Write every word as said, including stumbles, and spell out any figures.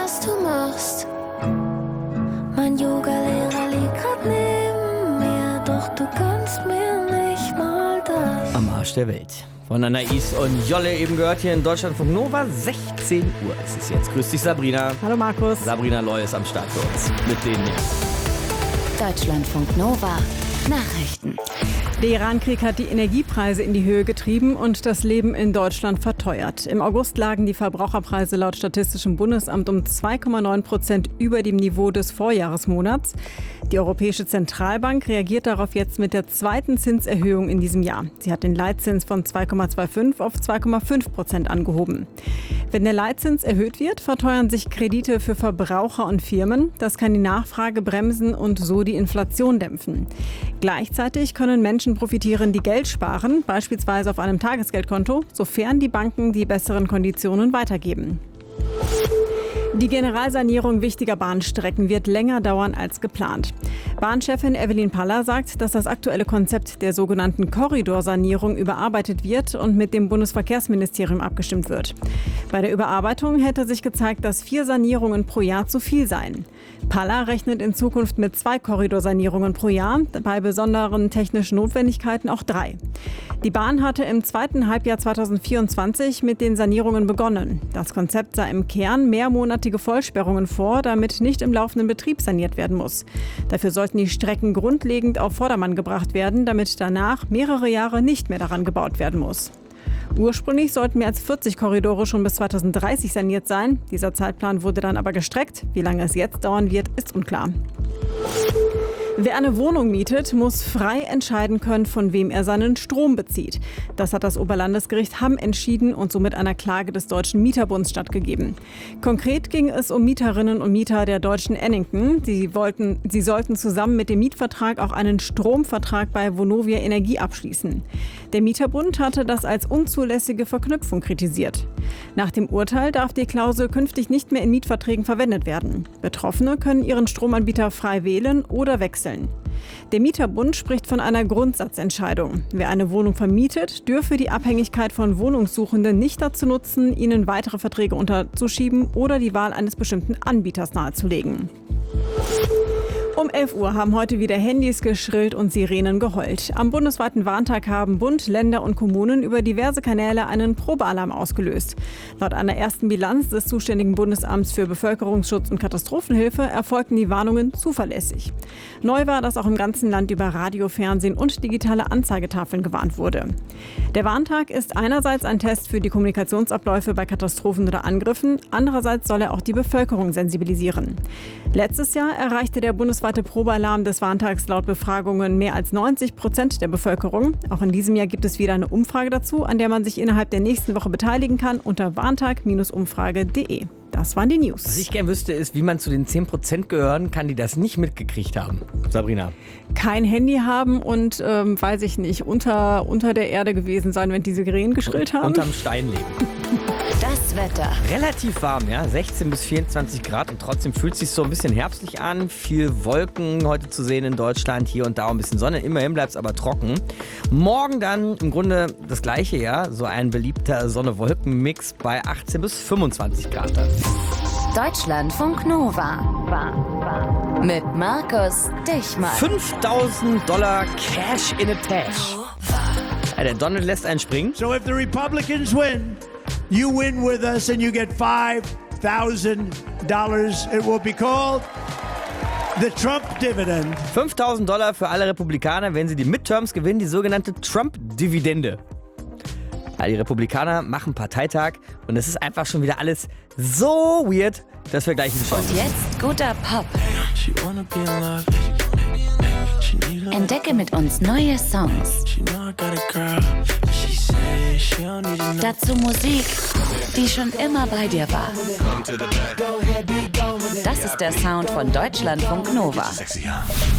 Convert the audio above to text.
was du machst. Mein Yoga-Lehrer liegt grad neben mir, doch du kannst mir nicht mal das. Am Arsch der Welt. Von Anais und Jolle eben gehört hier in Deutschlandfunk Nova. sechzehn Uhr ist es jetzt. Grüß dich, Sabrina. Hallo Markus. Sabrina Loy ist am Start für uns. Mit denen Deutschlandfunk Nova. Nachrichten. Der Iran-Krieg hat die Energiepreise in die Höhe getrieben und das Leben in Deutschland verteuert. Im August lagen die Verbraucherpreise laut Statistischem Bundesamt um zwei Komma neun Prozent über dem Niveau des Vorjahresmonats. Die Europäische Zentralbank reagiert darauf jetzt mit der zweiten Zinserhöhung in diesem Jahr. Sie hat den Leitzins von zwei Komma fünfundzwanzig auf zwei Komma fünf Prozent angehoben. Wenn der Leitzins erhöht wird, verteuern sich Kredite für Verbraucher und Firmen. Das kann die Nachfrage bremsen und so die Inflation dämpfen. Gleichzeitig können Menschen profitieren, die Geld sparen, beispielsweise auf einem Tagesgeldkonto, sofern die Banken die besseren Konditionen weitergeben. Die Generalsanierung wichtiger Bahnstrecken wird länger dauern als geplant. Bahnchefin Evelyn Paller sagt, dass das aktuelle Konzept der sogenannten Korridorsanierung überarbeitet wird und mit dem Bundesverkehrsministerium abgestimmt wird. Bei der Überarbeitung hätte sich gezeigt, dass vier Sanierungen pro Jahr zu viel seien. Paller rechnet in Zukunft mit zwei Korridorsanierungen pro Jahr, bei besonderen technischen Notwendigkeiten auch drei. Die Bahn hatte im zweiten Halbjahr zweitausendvierundzwanzig mit den Sanierungen begonnen. Das Konzept sah im Kern mehrmonatige Vollsperrungen vor, damit nicht im laufenden Betrieb saniert werden muss. Dafür sollten die Strecken grundlegend auf Vordermann gebracht werden, damit danach mehrere Jahre nicht mehr daran gebaut werden muss. Ursprünglich sollten mehr als vierzig Korridore schon bis zweitausenddreißig saniert sein. Dieser Zeitplan wurde dann aber gestreckt. Wie lange es jetzt dauern wird, ist unklar. Wer eine Wohnung mietet, muss frei entscheiden können, von wem er seinen Strom bezieht. Das hat das Oberlandesgericht Hamm entschieden und somit einer Klage des Deutschen Mieterbunds stattgegeben. Konkret ging es um Mieterinnen und Mieter der Deutschen Ennington. Sie wollten, sie sollten zusammen mit dem Mietvertrag auch einen Stromvertrag bei Vonovia Energie abschließen. Der Mieterbund hatte das als unzulässige Verknüpfung kritisiert. Nach dem Urteil darf die Klausel künftig nicht mehr in Mietverträgen verwendet werden. Betroffene können ihren Stromanbieter frei wählen oder wechseln. Der Mieterbund spricht von einer Grundsatzentscheidung. Wer eine Wohnung vermietet, dürfe die Abhängigkeit von Wohnungssuchenden nicht dazu nutzen, ihnen weitere Verträge unterzuschieben oder die Wahl eines bestimmten Anbieters nahezulegen. Um elf Uhr haben heute wieder Handys geschrillt und Sirenen geheult. Am bundesweiten Warntag haben Bund, Länder und Kommunen über diverse Kanäle einen Probealarm ausgelöst. Laut einer ersten Bilanz des zuständigen Bundesamts für Bevölkerungsschutz und Katastrophenhilfe erfolgten die Warnungen zuverlässig. Neu war, dass auch im ganzen Land über Radio, Fernsehen und digitale Anzeigetafeln gewarnt wurde. Der Warntag ist einerseits ein Test für die Kommunikationsabläufe bei Katastrophen oder Angriffen, andererseits soll er auch die Bevölkerung sensibilisieren. Letztes Jahr erreichte der bundesweite Probealarm des Warntags laut Befragungen mehr als neunzig Prozent der Bevölkerung. Auch in diesem Jahr gibt es wieder eine Umfrage dazu, an der man sich innerhalb der nächsten Woche beteiligen kann unter warntag Bindestrich umfrage punkt de. Das waren die News. Was ich gerne wüsste, ist, wie man zu den zehn Prozent gehören kann, die das nicht mitgekriegt haben. Sabrina. Kein Handy haben und, ähm, weiß ich nicht, unter, unter der Erde gewesen sein, wenn die Sirenen geschrillt haben. Unterm Stein leben. Das Wetter. Relativ warm, ja, sechzehn bis vierundzwanzig Grad und trotzdem fühlt es sich so ein bisschen herbstlich an. Viel Wolken heute zu sehen in Deutschland, hier und da ein bisschen Sonne. Immerhin bleibt es aber trocken. Morgen dann im Grunde das gleiche, ja, so ein beliebter Sonne-Wolken-Mix bei achtzehn bis fünfundzwanzig Grad. Deutschlandfunk Nova. Mit Markus Dichmann. fünftausend Dollar Cash in a Tash. Ja, der Donald lässt einen springen. So if the Republicans win, you win with us and you get five thousand dollars. It will be called the Trump Dividend. fünftausend Dollar für alle Republikaner, wenn sie die Midterms gewinnen, die sogenannte Trump-Dividende. Ja, die Republikaner machen Parteitag und es ist einfach schon wieder alles so weird, dass wir gleich hinschauen. Und jetzt guter Pop. Entdecke mit uns neue Songs. Dazu Musik, die schon immer bei dir war. Das ist der Sound von Deutschlandfunk Nova.